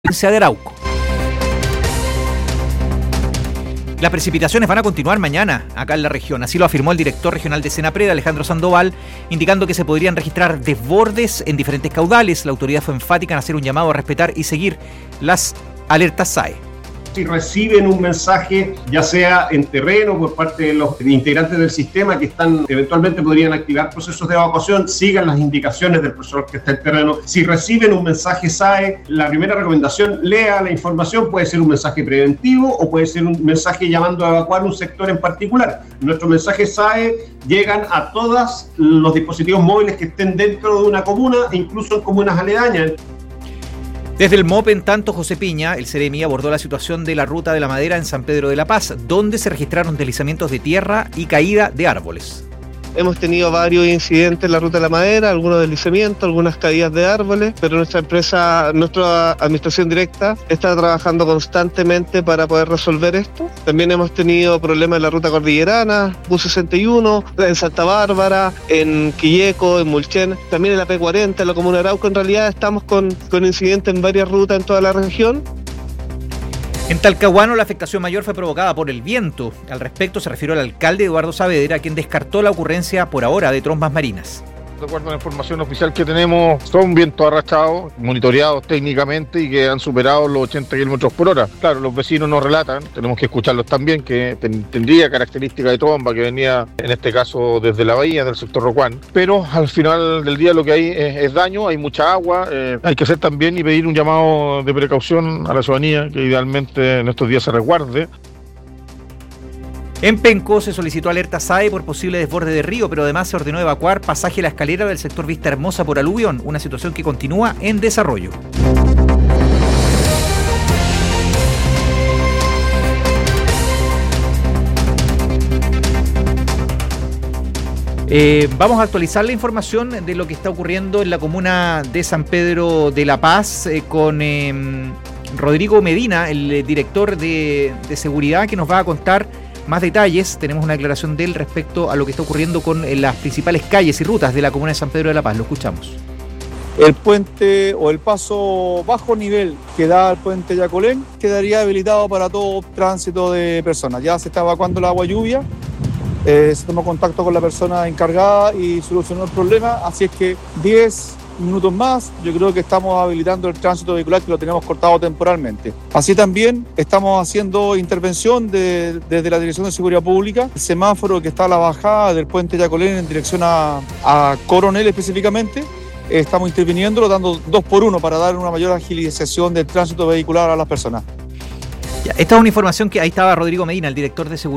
provincia de Arauco. Las precipitaciones van a continuar mañana acá en la región, así lo afirmó el director regional de Senapred, Alejandro Sandoval, indicando que se podrían registrar desbordes en diferentes caudales. La autoridad fue enfática en hacer un llamado a respetar y seguir las alertas SAE. Si reciben un mensaje, ya sea en terreno por parte de los integrantes del sistema que eventualmente podrían activar procesos de evacuación, sigan las indicaciones del profesor que está en terreno. Si reciben un mensaje SAE, la primera recomendación, lea la información, puede ser un mensaje preventivo o puede ser un mensaje llamando a evacuar un sector en particular. Nuestros mensajes SAE llegan a todos los dispositivos móviles que estén dentro de una comuna, incluso en comunas aledañas. Desde el MOP, en tanto, José Piña, el Ceremi, abordó la situación de la ruta de la madera en San Pedro de la Paz, donde se registraron deslizamientos de tierra y caída de árboles. Hemos tenido varios incidentes en la ruta de la madera, algunos deslizamientos, algunas caídas de árboles, pero nuestra administración directa está trabajando constantemente para poder resolver esto. También hemos tenido problemas en la ruta cordillerana, U61, en Santa Bárbara, en Quilleco, en Mulchen, también en la P40, en la comuna de Arauco. En realidad estamos con incidentes en varias rutas en toda la región. En Talcahuano, la afectación mayor fue provocada por el viento. Al respecto se refirió el alcalde Eduardo Saavedra, quien descartó la ocurrencia por ahora de trombas marinas. De acuerdo a la información oficial que tenemos, son vientos arrastrados, monitoreados técnicamente y que han superado los 80 km por hora. Claro, los vecinos nos relatan, tenemos que escucharlos también, que tendría característica de tromba, que venía en este caso desde la bahía, del sector Rocuán. Pero al final del día lo que hay es daño, hay mucha agua, hay que hacer también y pedir un llamado de precaución a la ciudadanía, que idealmente en estos días se resguarde. En Penco se solicitó alerta SAE por posible desborde de río, pero además se ordenó evacuar pasaje La Escalera del sector Vista Hermosa por aluvión, una situación que continúa en desarrollo. Vamos a actualizar la información de lo que está ocurriendo en la comuna de San Pedro de la Paz con Rodrigo Medina, el director de seguridad, que nos va a contar más detalles. Tenemos una declaración de él respecto a lo que está ocurriendo con las principales calles y rutas de la comuna de San Pedro de la Paz. Lo escuchamos. El puente o el paso bajo nivel que da al puente Yacolén quedaría habilitado para todo tránsito de personas. Ya se está evacuando el agua lluvia, se tomó contacto con la persona encargada y solucionó el problema, así es que 10 minutos más, yo creo que estamos habilitando el tránsito vehicular, que lo tenemos cortado temporalmente. Así también estamos haciendo intervención desde la Dirección de Seguridad Pública. El semáforo que está a la bajada del puente Yacolén en dirección a Coronel específicamente, estamos interviniéndolo, dando 2x1 para dar una mayor agilización del tránsito vehicular a las personas. Esta es una información que ahí estaba Rodrigo Medina, el director de seguridad.